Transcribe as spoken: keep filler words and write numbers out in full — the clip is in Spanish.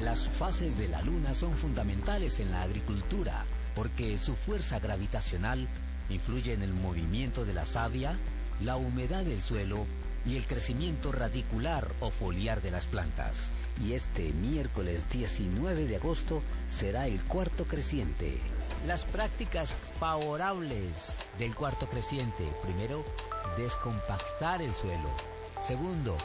Las fases de la luna son fundamentales en la agricultura porque su fuerza gravitacional influye en el movimiento de la savia, la humedad del suelo y el crecimiento radicular o foliar de las plantas. Y este miércoles diecinueve de agosto será el cuarto creciente. Las prácticas favorables del cuarto creciente. Primero, descompactar el suelo. Segundo,